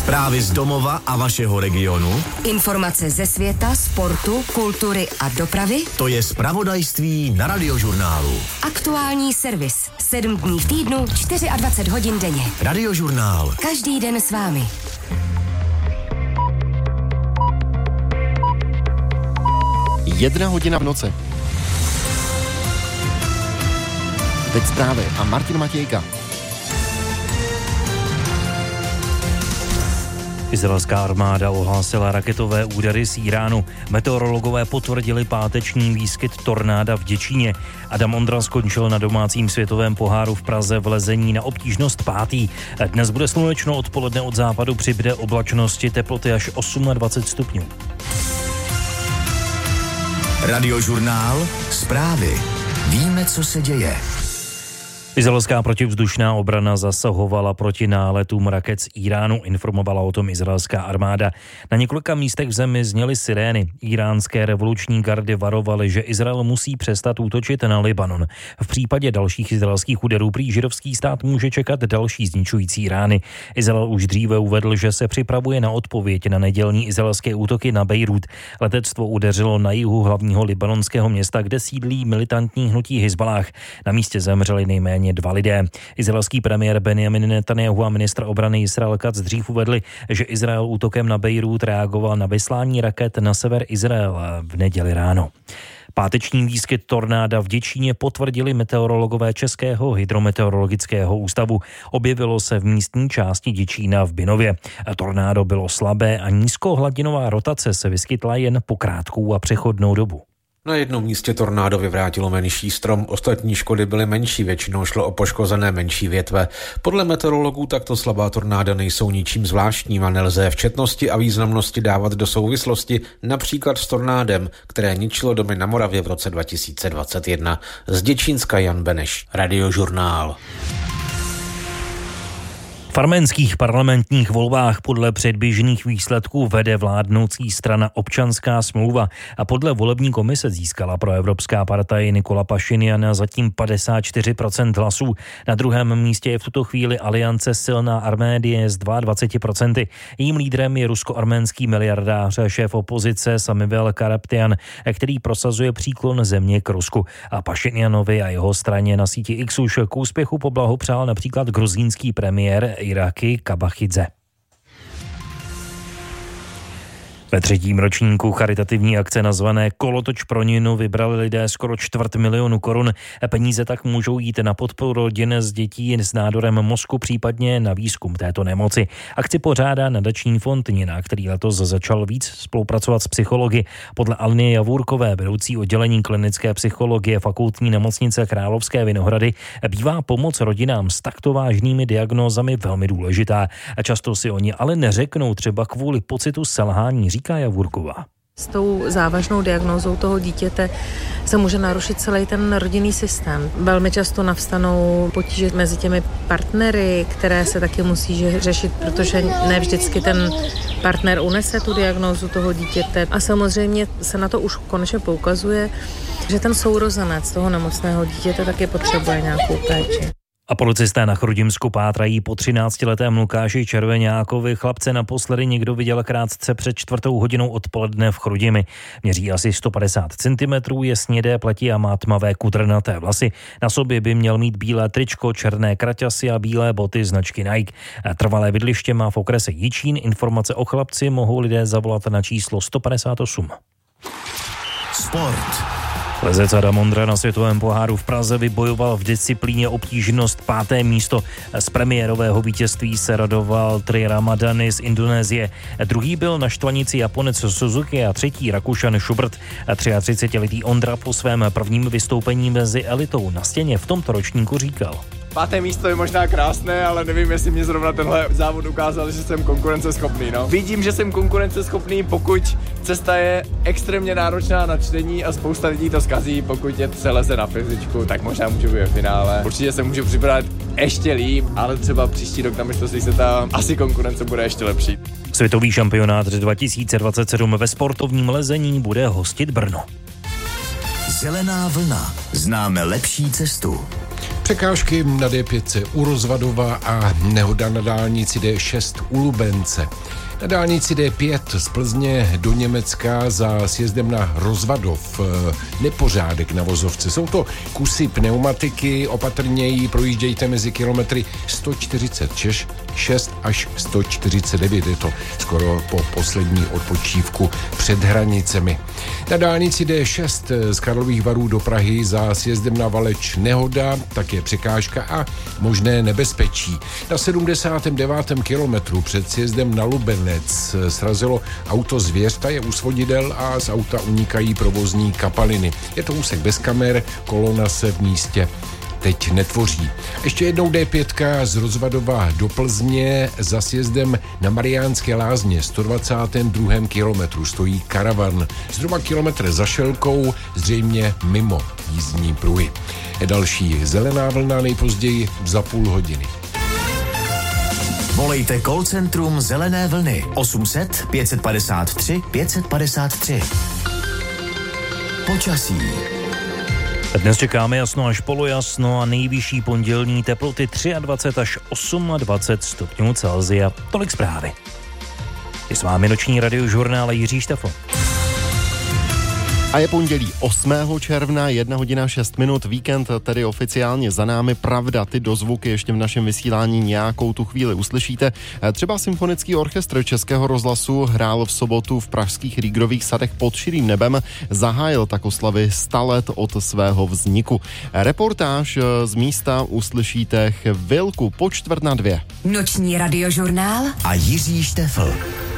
Zprávy z domova a vašeho regionu. Informace ze světa, sportu, kultury a dopravy. To je zpravodajství na Radiožurnálu. Aktuální servis. 7 dní v týdnu, 24 hodin denně. Radiožurnál. Každý den s vámi. Jedna hodina v noci. Teď zprávy a Martin Matějka. Izraelská armáda ohlásila raketové údery z Iránu. Meteorologové potvrdili páteční výskyt tornáda v Děčíně. Adam Ondra skončil na domácím světovém poháru v Praze v lezení na obtížnost 5. Dnes bude slunečno, odpoledne od západu přibude oblačnosti, teploty až 28 stupňů. Radiožurnál. Zprávy. Víme, co se děje. Izraelská protivzdušná obrana zasahovala proti náletům raket z Iránu, informovala o tom izraelská armáda. Na několika místech v zemi zněly sirény. Iránské revoluční gardy varovaly, že Izrael musí přestat útočit na Libanon. V případě dalších izraelských úderů prý židovský stát může čekat další zničující rány. Izrael už dříve uvedl, že se připravuje na odpověď na nedělní izraelské útoky na Bejrút. Letectvo udeřilo na jihu hlavního libanonského města, kde sídlí militantní hnutí Hizballáh. Na místě zemřeli nejméně 2 lidé. Izraelský premiér Benjamin Netanjahu a ministr obrany Israel Katz dřív uvedli, že Izrael útokem na Bejrút reagoval na vyslání raket na sever Izraela v neděli ráno. Páteční výskyt tornáda v Děčíně potvrdili meteorologové Českého hydrometeorologického ústavu. Objevilo se v místní části Děčína v Binově. Tornádo bylo slabé a nízkohladinová rotace se vyskytla jen po krátkou a přechodnou dobu. Na jednom místě tornádo vyvrátilo menší strom, ostatní škody byly menší, většinou šlo o poškozené menší větve. Podle meteorologů takto slabá tornáda nejsou ničím zvláštním a nelze v četnosti a významnosti dávat do souvislosti například s tornádem, které ničilo domy na Moravě v roce 2021. Z Děčínska Jan Beneš, Radiožurnál. V arménských parlamentních volbách podle předběžných výsledků vede vládnoucí strana Občanská smlouva a podle volební komise získala proevropská partaj Nikola Pašinjana zatím 54% hlasů. Na druhém místě je v tuto chvíli aliance Silná Arménie s 22%. Jejím lídrem je rusko-arménský miliardář, šéf opozice Samivel Karapetyan, který prosazuje příklon země k Rusku. A Pašinjanovi a jeho straně na síti X už k úspěchu poblahopřál například gruzínský premiér Iraky Kabachidze. Ve 3. ročníku charitativní akce nazvané Kolotoč pro Ninu vybrali lidé skoro 250 000 korun. Peníze tak můžou jít na podporu rodin s dětí s nádorem mozku, případně na výzkum této nemoci. Akci pořádá nadační fond Nina, který letos začal víc spolupracovat s psychology. Podle Alny Javůrkové, vedoucí oddělení klinické psychologie Fakultní nemocnice Královské Vinohrady, bývá pomoc rodinám s takto vážnými diagnózami velmi důležitá. Často si oni ale neřeknou, třeba kvůli pocitu selhání, říká Javůrková. S tou závažnou diagnózou toho dítěte se může narušit celý ten rodinný systém. Velmi často navstanou potíže mezi těmi partnery, které se taky musí řešit, protože ne vždycky ten partner unese tu diagnózu toho dítěte. A samozřejmě se na to už konečně poukazuje, že ten sourozenec toho nemocného dítěte taky potřebuje nějakou péči. A policisté na Chrudimsku pátrají po 13letém Lukáši Červeňákovi. Chlapce naposledy někdo viděl krátce před 4:00 odpoledne v Chrudimi. Měří asi 150 cm, je snědé pleti a má tmavé kudrnaté vlasy. Na sobě by měl mít bílé tričko, černé kraťasy a bílé boty značky Nike. Trvalé bydliště má v okrese Jičín. Informace o chlapci mohou lidé zavolat na číslo 158. Sport. Lezec Adam Ondra na světovém poháru v Praze vybojoval v disciplíně obtížnost 5. místo. Z premiérového vítězství se radoval Tri Ramadany z Indonésie. Druhý byl na štvanici Japonec Suzuki a třetí Rakušan Schubert. 33letý Ondra po svém prvním vystoupení mezi elitou na stěně v tomto ročníku říkal: 5. místo je možná krásné, ale nevím, jestli mě zrovna tenhle závod ukázal, že jsem konkurenceschopný. Vidím, že jsem konkurenceschopný, pokud cesta je extrémně náročná na čtení a spousta lidí to zkazí. Pokud se leze na fyzičku, tak možná můžu být v finále. Určitě se můžu připravit ještě líp, ale třeba příští rok na mistrovství světa asi konkurence bude ještě lepší. Světový šampionát 2027 ve sportovním lezení bude hostit Brno. Zelená vlna. Známe lepší cestu. Překážky na D5 u Rozvadova a nehoda na dálnici D6 u Lubence. Na dálnici D5 z Plzně do Německa za sjezdem na Rozvadov nepořádek na vozovce. Jsou to kusy pneumatiky, opatrněji projíždějte mezi kilometry 146 až 149. Je to skoro po poslední odpočívku před hranicemi. Na dálnici D6 z Karlových Varů do Prahy za sjezdem na Valeč nehoda, také překážka a možné nebezpečí. Na 79. kilometru před sjezdem na Lubenec srazilo auto Zvěř, ta je u svodidel a z auta unikají provozní kapaliny. Je to úsek bez kamer, kolona se v místě teď netvoří. Ještě jednou D5 z Rozvadova do Plzně za sjezdem na Mariánské Lázně 122. kilometru stojí karavan. Zhruba kilometr za Šelkou, zřejmě mimo jízdní pruhy. Další zelená vlna nejpozději za půl hodiny. Volejte call centrum Zelené vlny 800 553 553. Počasí. Dnes čekáme jasno až polojasno a nejvyšší pondělní teploty 23 až 28 stupňů Celsia. Tolik zprávy. Je s vámi noční radiožurnál Jiří Štefl. A je pondělí 8. června, 1 hodina 6 minut, víkend tedy oficiálně za námi. Pravda, ty dozvuky ještě v našem vysílání nějakou tu chvíli uslyšíte. Třeba Symfonický orchestr Českého rozhlasu hrál v sobotu v pražských Rýgrových sadech pod širým nebem, zahájil tak oslavy 100 let od svého vzniku. Reportáž z místa uslyšíte chvilku po 1:45. Noční radiožurnál A Jiří Štefl.